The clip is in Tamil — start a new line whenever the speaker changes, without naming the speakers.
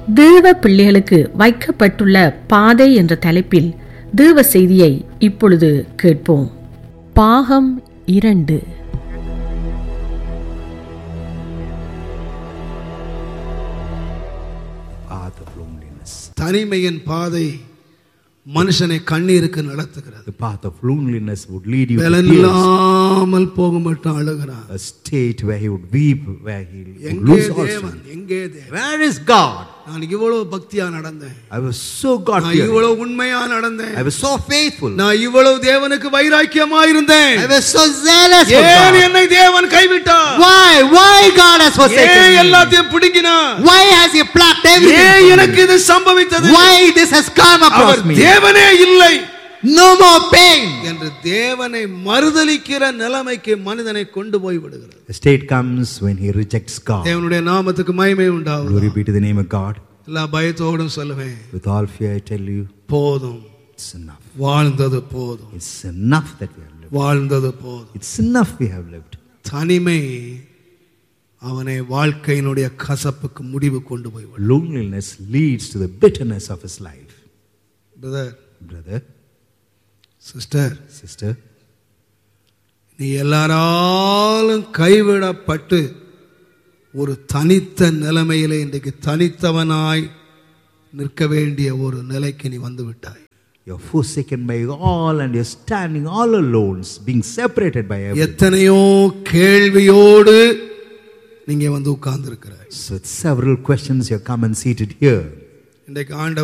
தேவ பிள்ளைகளுக்கு வைக்கப்பட்டுள்ள பாதை என்ற தலைப்பில் தேவ செய்தியை இப்பொழுது கேட்போம். பாகம் 2.
தனிமையின் பாதை மனுஷனை கண்ணீருக்கு நடத்துகிறது.
The path of loneliness would lead you to
பலனில்லாமல் போக மட்டும் அழுகிறான்.
a state where he would weep, where he would
எங்கே
lose all
தேவன்,
strength.
எங்கே தேவன்?
Where is God?
நான் இவ்வளவு பக்தியா நடந்தேன்,
I was so
நான்
God-fearing.
இவ்வளவு உண்மையா நடந்தேன்,
I was so faithful.
நான் இவ்வளவு தேவனுக்கு வைராக்கியமா இருந்தேன்.
I was so zealous for
ஏன்
God.
என்னை தேவன் கைவிட்டார்?
Why God has forsaken
ஏன்
me?
எல்லாத்தையும் பிடுங்கினார்?
Why has he plucked
ஏன்
everything?
எனக்கு இது சம்பவித்தது?
Why this has come across
our
me?
தேவனே இல்லை
No more pain.
என்று தேவனை மறுதலிக்கிற நிலைமைக்கு மனிதனை கொண்டு போய் விடுகிறது.
The state comes when he rejects God.
தேவனுடைய நாமத்துக்கு மகிமை உண்டாவதாக.
Glory be to the name of God.
எல்லா பயத்தோடும் சொல்லுவேன்,
With all fear I tell you,
போதும்,
it's enough.
வாழ்ந்தது போதும்,
It's enough that we have lived.
வாழ்ந்தது போதும்.
It's enough we have lived.
தனிமை அவனை வாழ்க்கையினுடைய கசப்புக்கு முடிவு கொண்டு போய் விடும்.
Loneliness leads to the bitterness of his life. Brother,
sister,
sister,
நீ எல்லாராலும் கைவிடப்பட்டு ஒரு தனித்த நிலைமையிலே இன்றைக்கு தனித்தவனாய் நிற்க வேண்டிய ஒரு நிலைக்கு நீ வந்து விட்டாய்.
you're forsaken by all and you're standing all alone, being separated by everyone.
எத்தனையோ கேள்வியோடு நீங்க வந்து உட்கார்ந்து இருக்கிறாய்.
So with several questions you come and seated here.
இன்றைக்கு ஆண்டவர்